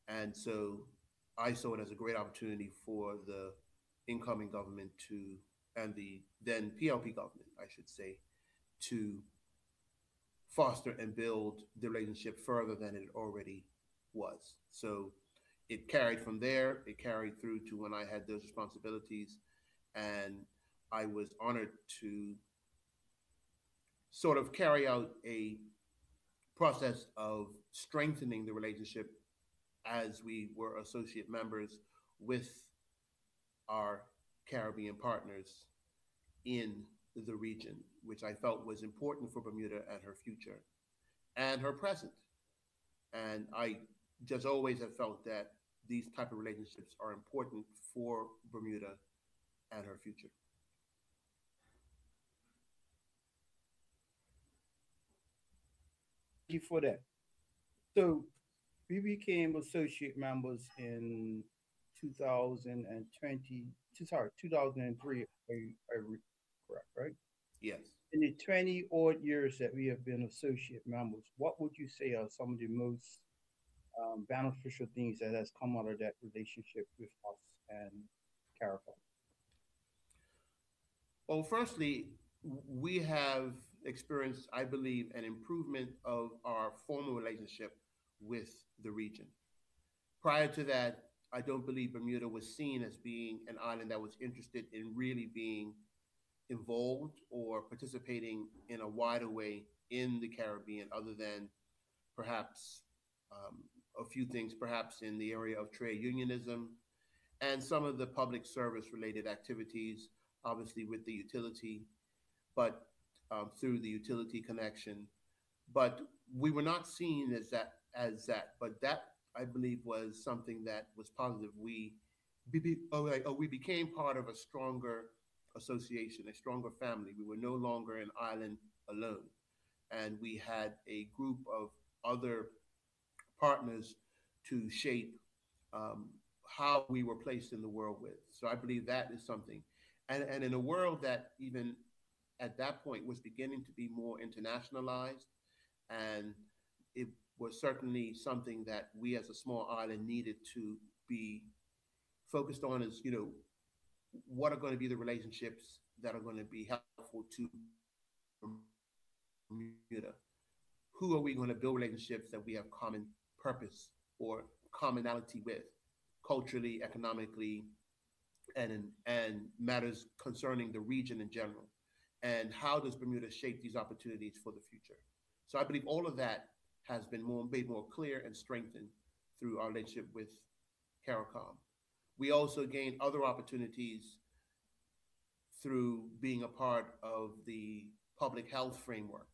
And so I saw it as a great opportunity for the incoming government to, and the then PLP government, I should say, to foster and build the relationship further than it already was. So it carried from there, it carried through to when I had those responsibilities. And I was honored to sort of carry out a process of strengthening the relationship as we were associate members with our Caribbean partners in the region, which I felt was important for Bermuda and her future and her present. And I just always have felt that these type of relationships are important for Bermuda and her future. Thank you for that. So we became associate members in 2020, sorry, 2003, correct, right? Yes. In the 20 odd years that we have been associate members, what would you say are some of the most beneficial things that has come out of that relationship with us and Caracol? Well, firstly, we have experienced, I believe, an improvement of our former relationship with the region. Prior to that, I don't believe Bermuda was seen as being an island that was interested in really being involved or participating in a wider way in the Caribbean, other than perhaps um, a few things, perhaps in the area of trade unionism and some of the public service related activities, obviously with the utility, but through the utility connection. But we were not seen as that. But that, I believe, was something that was positive. We became part of a stronger association, a stronger family. We were no longer an island alone, and we had a group of other partners to shape um, how we were placed in the world with. So I believe that is something. And in a world that even at that point was beginning to be more internationalized, and it was certainly something that we as a small island needed to be focused on is, what are going to be the relationships that are going to be helpful to Bermuda? Who are we going to build relationships that we have common purpose or commonality with, culturally, economically, and matters concerning the region in general? And how does Bermuda shape these opportunities for the future? So I believe all of that has been made more clear and strengthened through our relationship with CARICOM. We also gained other opportunities through being a part of the public health framework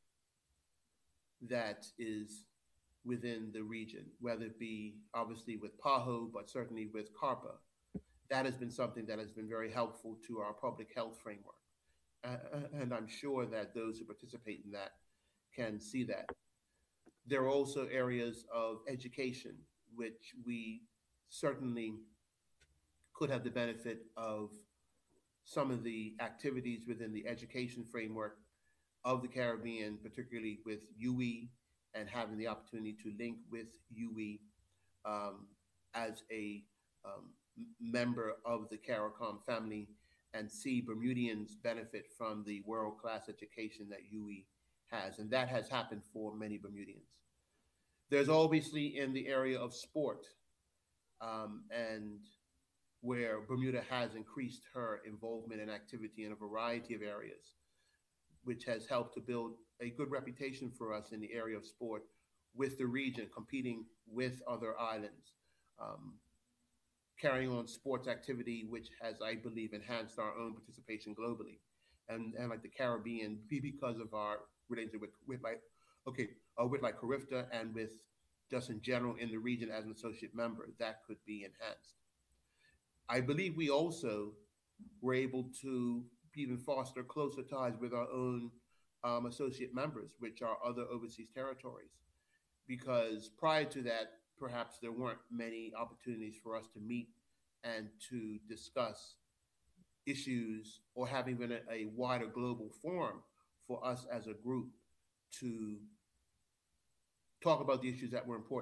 that is within the region, whether it be obviously with PAHO, but certainly with CARPA. That has been something that has been very helpful to our public health framework. And I'm sure that those who participate in that can see that. There are also areas of education, which we certainly could have the benefit of some of the activities within the education framework of the Caribbean, particularly with UE, and having the opportunity to link with UE um, as a member of the CARICOM family and see Bermudians benefit from the world class education that UE has. And that has happened for many Bermudians. There's obviously in the area of sport, and where Bermuda has increased her involvement and activity in a variety of areas, which has helped to build a good reputation for us in the area of sport with the region, competing with other islands, um, carrying on sports activity, which has, I believe, enhanced our own participation globally. And like the Caribbean, because of our relationship with like Carifta and with just in general in the region as an associate member, that could be enhanced. I believe we also were able to even foster closer ties with our own associate members, which are other overseas territories. Because prior to that, perhaps there weren't many opportunities for us to meet and to discuss issues or have even a wider global forum for us as a group to talk about the issues that were important